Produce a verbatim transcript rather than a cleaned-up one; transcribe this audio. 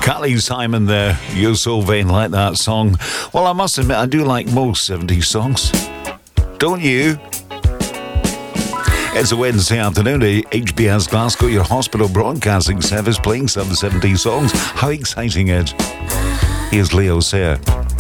Carly Simon there. You're so vain, like that song. Well, I must admit, I do like most seventies songs. Don't you? It's a Wednesday afternoon. H B S Glasgow, your hospital broadcasting service, playing some seventies songs. How exciting it. Here's Leo Sayer.